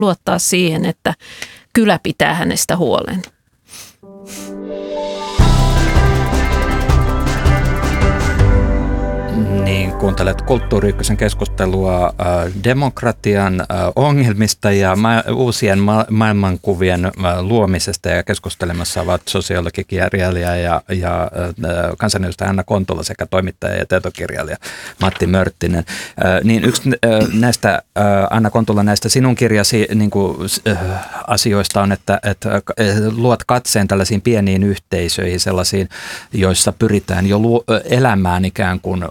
luottaa siihen, että kylä pitää hänestä huolen. Niin, kuuntelet Kulttuuri Ykkösen keskustelua demokratian ongelmista ja uusien maailmankuvien luomisesta, ja keskustelemassa ovat sosiologikirjailija ja kansanedustaja Anna Kontula sekä toimittaja ja tietokirjailija Matti Mörttinen. Niin yksi näistä, Anna Kontula, näistä sinun kirjasi niin kuin, asioista on, että luot katseen tällaisiin pieniin yhteisöihin, sellaisiin, joissa pyritään jo elämään ikään kuin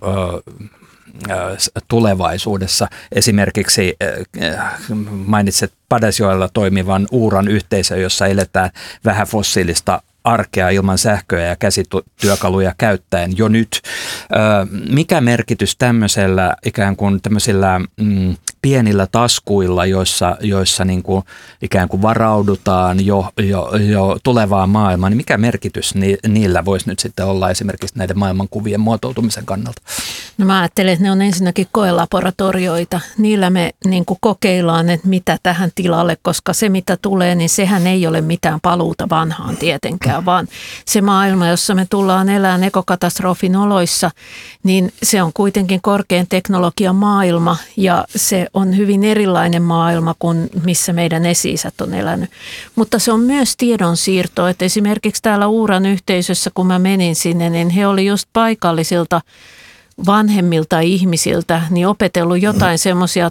tulevaisuudessa. Esimerkiksi mainitset Padasjoella toimivan Uuran yhteisön, jossa eletään vähän fossiilista arkea ilman sähköä ja käsityökaluja käyttäen jo nyt. Mikä merkitys tämmöisellä ikään kuin tämmöisillä pienillä taskuilla, joissa niin kuin ikään kuin varaudutaan jo tulevaan maailmaan, niin mikä merkitys niillä voisi nyt sitten olla esimerkiksi näiden maailmankuvien muotoutumisen kannalta? No mä ajattelen, että ne on ensinnäkin koelaboratorioita. Niillä me niin kuin kokeillaan, että mitä tähän tilalle, koska se mitä tulee, niin sehän ei ole mitään paluuta vanhaan tietenkään, vaan se maailma, jossa me tullaan elämään ekokatastrofin oloissa, niin se on kuitenkin korkean teknologian maailma ja se on hyvin erilainen maailma kuin missä meidän esi-isät on elänyt. Mutta se on myös tiedonsiirto, että esimerkiksi täällä Uuran yhteisössä, kun mä menin sinne, niin he oli just paikallisilta vanhemmilta ihmisiltä niin opetellut jotain semmoisia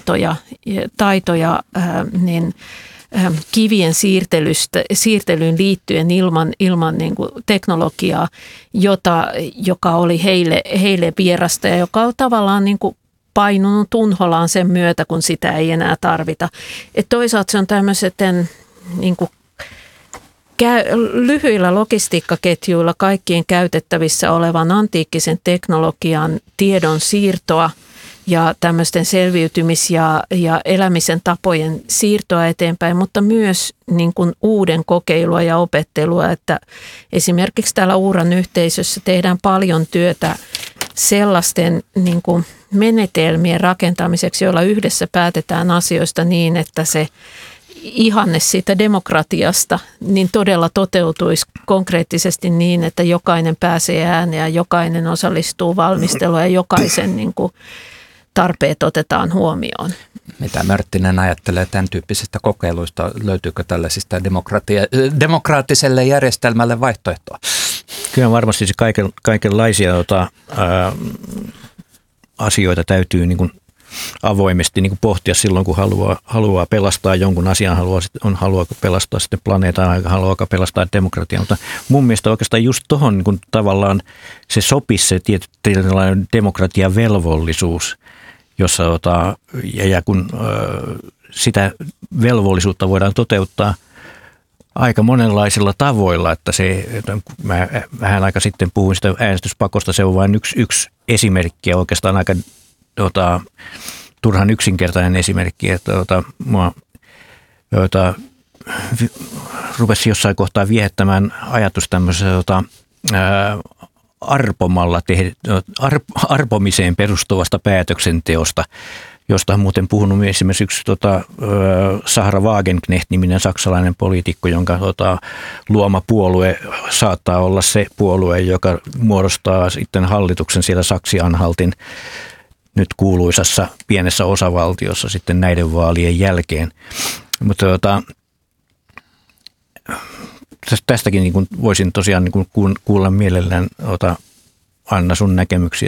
taitoja niin kivien siirtelyyn liittyen ilman niin kuin teknologiaa, joka oli heille vierasta ja joka on tavallaan niin kuin painunut unholaan sen myötä, kun sitä ei enää tarvita. Et toisaalta se on tämmöiset niin kuin lyhyillä logistiikkaketjuilla kaikkien käytettävissä olevan antiikkisen teknologian tiedon siirtoa ja tämmöisten selviytymis- ja elämisen tapojen siirtoa eteenpäin, mutta myös niin kuin uuden kokeilua ja opettelua, että esimerkiksi täällä Uuran yhteisössä tehdään paljon työtä sellaisten niin kuin menetelmien rakentamiseksi, joilla yhdessä päätetään asioista niin, että se ihanne siitä demokratiasta niin todella toteutuisi konkreettisesti niin, että jokainen pääsee ääneen ja jokainen osallistuu valmisteluun ja jokaisen niin kuin tarpeet otetaan huomioon. Mitä Mörttinen ajattelee tämän tyyppisistä kokeiluista? Löytyykö tällaisista demokraattiselle järjestelmälle vaihtoehtoa? Kyllä varmasti se kaikenlaisia asioita täytyy niin kuin avoimesti niin kuin pohtia silloin, kun haluaa pelastaa jonkun asian, haluaako pelastaa sitten planeetan, haluaako pelastaa demokratiaa. Mutta mun mielestä oikeastaan just tuohon niin tavallaan se sopisi se tietynlainen demokratian velvollisuus, jossa ja kun sitä velvollisuutta voidaan toteuttaa aika monenlaisilla tavoilla, että mä vähän aika sitten puhuin sitä äänestyspakosta, se on vain yksi esimerkki ja oikeastaan aika turhan yksinkertainen esimerkki, että mua rupesi jossain kohtaa viehättämään ajatus tämmöisestä arpomiseen perustuvasta päätöksenteosta, josta on muuten puhunut esimerkiksi yksi Sahra Wagenknecht-niminen saksalainen poliitikko, jonka luoma puolue saattaa olla se puolue, joka muodostaa sitten hallituksen siellä Saksi-Anhaltin nyt kuuluisassa pienessä osavaltiossa sitten näiden vaalien jälkeen. Mutta tästäkin niin kuin voisin tosiaan niin kuin kuulla mielellään Anna sun näkemyksiä.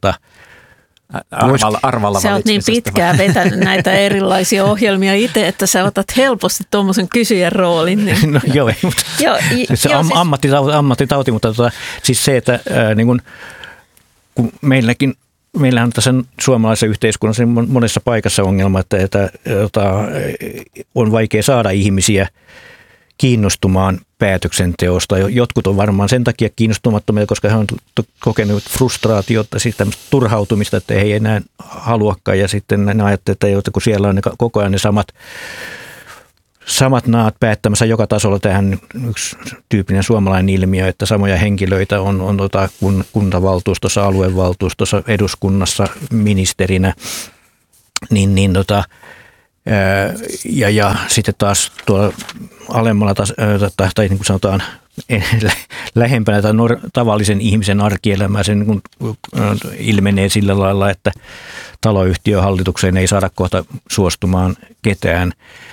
Arvalla sä oot niin pitkään vetänyt näitä erilaisia ohjelmia itse, että sä otat helposti tuommoisen kysyjän roolin. Niin. No joo, mutta se on ammattitauti, mutta siis se, että niin kun meillähän on tässä suomalaisessa yhteiskunnassa monessa paikassa ongelma, että on vaikea saada ihmisiä kiinnostumaan päätöksenteosta. Jotkut on varmaan sen takia kiinnostumattomia, koska he on kokenut frustraatiota, siis tämmöistä turhautumista, että he ei enää haluakaan. Ja sitten ne ajattelevat, että kun siellä on koko ajan ne samat naat päättämässä joka tasolla, tähän yksi tyyppinen suomalainen ilmiö, että samoja henkilöitä on kuntavaltuustossa, aluevaltuustossa, eduskunnassa, ministerinä, niin Ja sitten taas tuolla alemmalla tai niin kuin sanotaan lähempänä tai tavallisen ihmisen arkielämää se niin kuin ilmenee sillä lailla, että taloyhtiöhallitukseen ei saada kohta suostumaan ketään.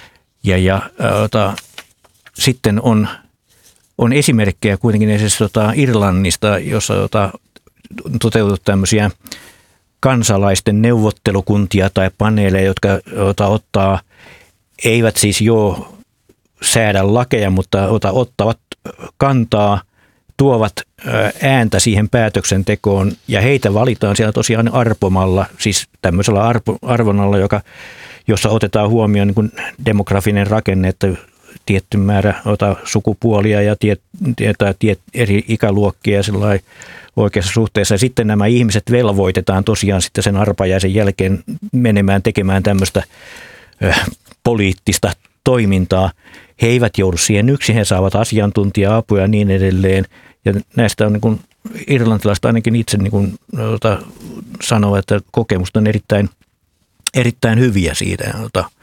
Sitten on esimerkkejä kuitenkin esimerkiksi Irlannista, jossa toteutettu tämmöisiä kansalaisten neuvottelukuntia tai paneeleja, jotka ottaa, eivät siis säädä lakeja, mutta ottavat kantaa, tuovat ääntä siihen päätöksentekoon ja heitä valitaan siellä tosiaan arpomalla, siis tämmöisellä arvonnalla, jossa otetaan huomioon niin kuin demografinen rakenne, että tietty määrä sukupuolia ja eri ikäluokkia ja sellainen oikeassa suhteessa. Ja sitten nämä ihmiset velvoitetaan tosiaan sitten sen arpajaisen jälkeen menemään tekemään tämmöistä poliittista toimintaa. He eivät joudu siihen yksin, he saavat asiantuntija-apuja ja niin edelleen. Ja näistä on niin kuin irlantilaiset ainakin itse niin kuin, sanoo, että kokemusta on erittäin hyviä siitä.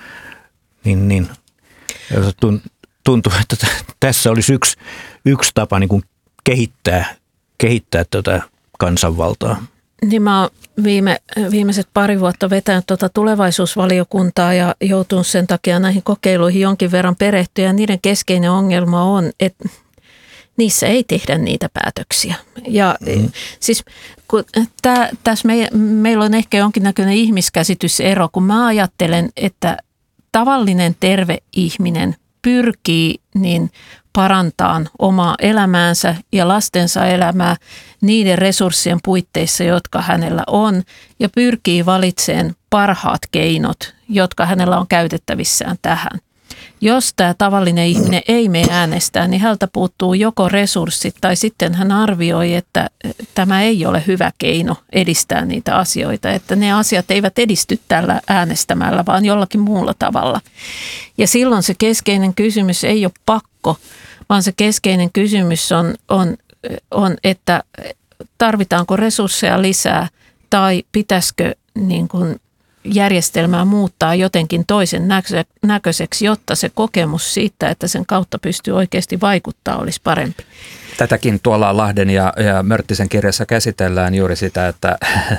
Tuntuu, että tässä olisi yksi tapa niin kuin kehittää tätä kansanvaltaa. Niin mä oon viimeiset pari vuotta vetänyt tulevaisuusvaliokuntaa ja joutunut sen takia näihin kokeiluihin jonkin verran perehtyä. Ja niiden keskeinen ongelma on, että niissä ei tehdä niitä päätöksiä. Ja siis tässä meillä on ehkä jonkinnäköinen ihmiskäsitysero, kun mä ajattelen, että tavallinen terve ihminen pyrkii niin parantamaan omaa elämäänsä ja lastensa elämää niiden resurssien puitteissa, jotka hänellä on, ja pyrkii valitsemaan parhaat keinot, jotka hänellä on käytettävissään tähän. Jos tämä tavallinen ihminen ei mene äänestää, niin häneltä puuttuu joko resurssit tai sitten hän arvioi, että tämä ei ole hyvä keino edistää niitä asioita, että ne asiat eivät edisty tällä äänestämällä, vaan jollakin muulla tavalla. Ja silloin se keskeinen kysymys ei ole pakko, vaan se keskeinen kysymys on että tarvitaanko resursseja lisää tai pitäisikö niin kuin järjestelmää muuttaa jotenkin toisen näköiseksi, jotta se kokemus siitä, että sen kautta pystyy oikeasti vaikuttaa, olisi parempi. Tätäkin tuolla Lahden ja Mörttisen kirjassa käsitellään juuri sitä, että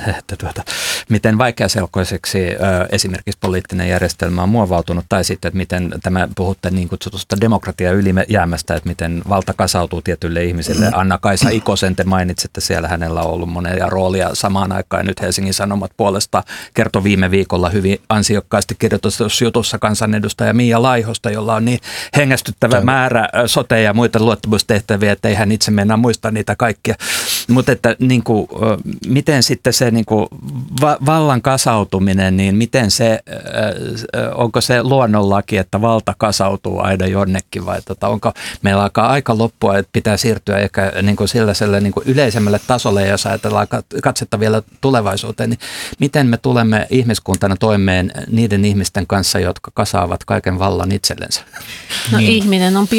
miten vaikeaselkoiseksi esimerkiksi poliittinen järjestelmä on muovautunut, tai sitten, että miten puhutte niin kutsutusta demokratia ylijäämästä, että miten valta kasautuu tietyille ihmisille. Anna-Kaisa Ikosen te mainitsette, siellä hänellä on ollut monia roolia samaan aikaan, ja nyt Helsingin Sanomat puolesta kertoi viime viikolla hyvin ansiokkaasti kirjoitussa jutussa kansanedustaja Mia Laihosta, jolla on niin hengästyttävä määrä sote- ja muita luottamustehtäviä, että ei hän itse mennä muistaa niitä kaikkia. Mutta että niin kuin, miten sitten se niin kuin vallan kasautuminen, niin miten se, onko se luonnonlaki, että valta kasautuu aina jonnekin vai onko meillä alkaa aika loppua, että pitää siirtyä ehkä niin kuin sellaiselle niin kuin yleisemmälle tasolle, jos ajatellaan katsetta vielä tulevaisuuteen, niin miten me tulemme ihmiskuntana toimeen niiden ihmisten kanssa, jotka kasaavat kaiken vallan itsellensä? No, ihminen on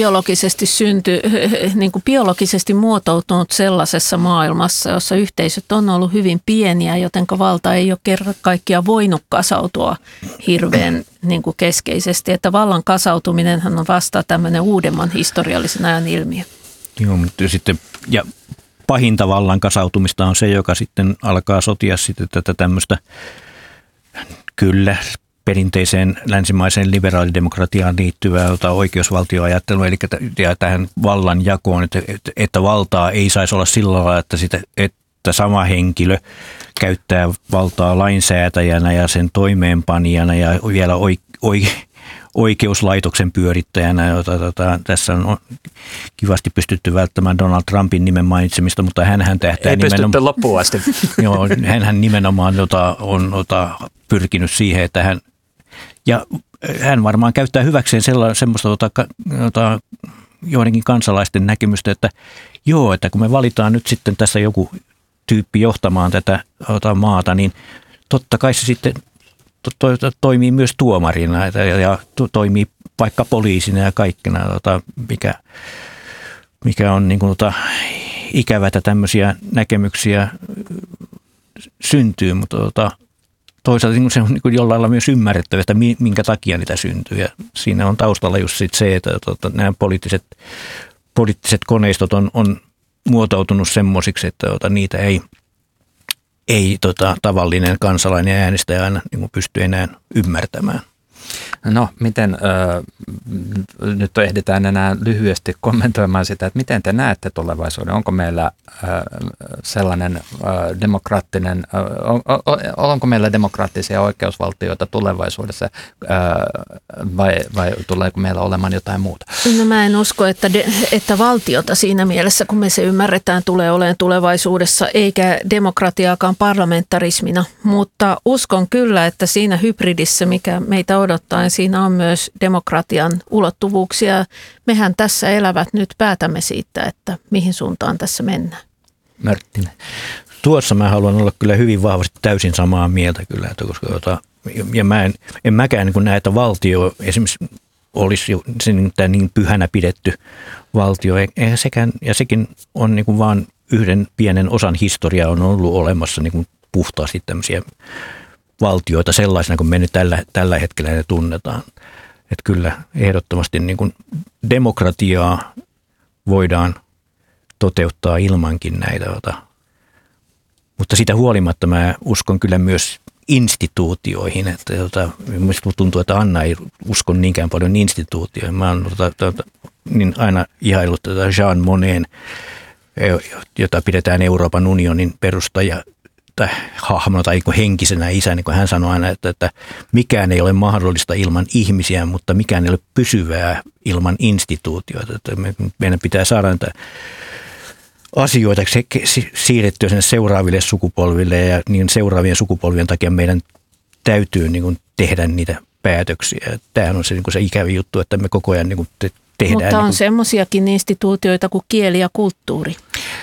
biologisesti muotoutunut sellaisessa maailmassa, jossa yhteisöt on ollut hyvin pieniä, joten valta ei ole kerran kaikkiaan voinut kasautua hirveän niin kuin keskeisesti. Että vallan kasautuminenhan on vasta tämmöinen uudemman historiallisen ajan ilmiö. Joo, mutta sitten, ja pahinta vallan kasautumista on se, joka sitten alkaa sotia sitten tätä tämmöistä kyllä perinteiseen länsimaiseen liberaalidemokratiaan liittyvää oikeusvaltioajattelua, eli tähän vallan jakoon, että valtaa ei saisi olla sillä lailla, että sama henkilö käyttää valtaa lainsäätäjänä ja sen toimeenpanijana ja vielä oikeuslaitoksen pyörittäjänä, jota tässä on kivasti pystytty välttämään Donald Trumpin nimen mainitsemista, mutta hänhän tähtää ei pystytty loppuun asti. Joo, hänhän nimenomaan on pyrkinyt siihen, että hän varmaan käyttää hyväkseen semmoista joidenkin kansalaisten näkemystä, että joo, että kun me valitaan nyt sitten tässä joku tyyppi johtamaan tätä maata, niin totta kai se sitten toimii myös tuomarina ja toimii vaikka poliisina ja kaikkena, mikä on niin kuin ikävä, että tämmöisiä näkemyksiä syntyy, mutta toisaalta niin se on niin jollain lailla myös ymmärrettävä, että minkä takia niitä syntyy. Ja siinä on taustalla just sit se, että nämä poliittiset koneistot on muotoutunut semmoisiksi, että niitä ei tavallinen kansalainen ja äänestäjä aina niin pysty enää ymmärtämään. No, miten, nyt ehditään enää lyhyesti kommentoimaan sitä, että miten te näette tulevaisuuden? Onko meillä sellainen demokraattinen, onko meillä demokraattisia oikeusvaltioita tulevaisuudessa vai tuleeko meillä olemaan jotain muuta? No mä en usko, että valtiota siinä mielessä, kun me se ymmärretään, tulee olemaan tulevaisuudessa, eikä demokratiaakaan parlamentarismina, mutta uskon kyllä, että siinä hybridissä, mikä meitä odottaa, siinä on myös demokratian ulottuvuuksia. Mehän tässä elävät nyt päätämme siitä, että mihin suuntaan tässä mennään. Mörttinen. Tuossa mä haluan olla kyllä hyvin vahvasti täysin samaa mieltä kyllä, että koska ja mä en mäkään niin näe, että valtio esimerkiksi olisi niin pyhänä pidetty valtio. Eihän sekään, ja sekin on niin kuin vaan yhden pienen osan historiaa on ollut olemassa niin kuin puhtaasti tämmöisiä valtioita sellaisena, kun me nyt tällä hetkellä ne tunnetaan. Että kyllä ehdottomasti niin kuin demokratiaa voidaan toteuttaa ilmankin näitä. Mutta siitä huolimatta mä uskon kyllä myös instituutioihin. Että minusta tuntuu, että Anna ei usko niinkään paljon instituutioihin. Mä oon niin aina ihaillut tätä Jean Monnetin, jota pidetään Euroopan unionin perustaja hahmona tai henkisenä isänä, niin kuin hän sanoi aina, että mikään ei ole mahdollista ilman ihmisiä, mutta mikään ei ole pysyvää ilman instituutioita. Että meidän pitää saada näitä asioita siirrettyä sinne seuraaville sukupolville ja niin seuraavien sukupolvien takia meidän täytyy niin kuin tehdä niitä päätöksiä. Tämähän on se ikävä juttu, että me koko ajan niin kuin tehdään. Mutta on semmoisiakin instituutioita kuin kieli ja kulttuuri.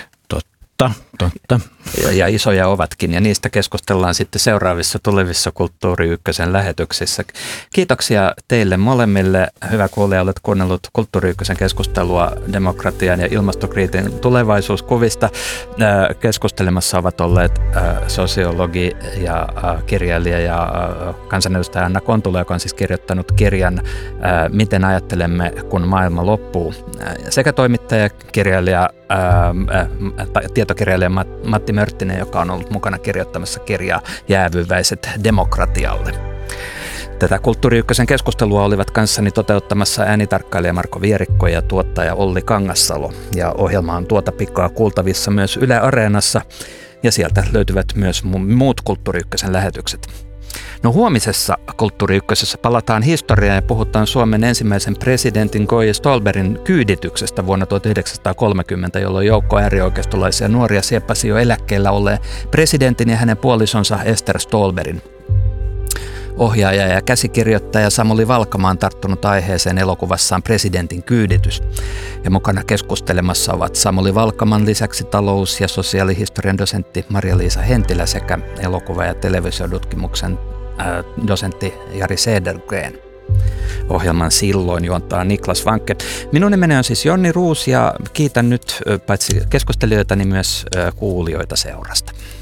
Totta. Ja isoja ovatkin, ja niistä keskustellaan sitten seuraavissa tulevissa Kulttuuri Ykkösen lähetyksissä. Kiitoksia teille molemmille. Hyvä kuulija, olet kuunnellut Kulttuuri Ykkösen keskustelua demokratian ja ilmastokriitin tulevaisuuskuvista. Keskustelemassa ovat olleet sosiologi ja kirjailija ja kansanedustaja Anna Kontula, joka on siis kirjoittanut kirjan Miten ajattelemme, kun maailma loppuu. Sekä toimittaja, kirjailija, tietokirjailija Matti Mörttinen, joka on ollut mukana kirjoittamassa kirjaa Jäävyväiset demokratialle. Tätä Kulttuuri Ykkösen keskustelua olivat kanssani toteuttamassa äänitarkkailija Marko Vierikko ja tuottaja Olli Kangassalo. Ja ohjelma on tuota pikaa kuultavissa myös Yle Areenassa ja sieltä löytyvät myös muut Kulttuuri Ykkösen lähetykset. No huomisessa Kulttuuri Ykkösessä palataan historiaan ja puhutaan Suomen ensimmäisen presidentin K.J. Ståhlbergin kyydityksestä vuonna 1930, jolloin joukko äärioikeistolaisia nuoria sieppasi jo eläkkeellä olleen presidentin ja hänen puolisonsa Ester Ståhlbergin. Ohjaaja ja käsikirjoittaja Samuli Valkama on tarttunut aiheeseen elokuvassaan Presidentin kyyditys. Ja mukana keskustelemassa ovat Samuli Valkaman lisäksi talous- ja sosiaalihistorian dosentti Maria-Liisa Hentilä sekä elokuva- ja televisiotutkimuksen dosentti Jari Cedergren. Ohjelman silloin juontaa Niklas Vankke. Minun nimeni on siis Jonni Ruus ja kiitän nyt paitsi keskustelijoita, niin myös kuulijoita seurasta.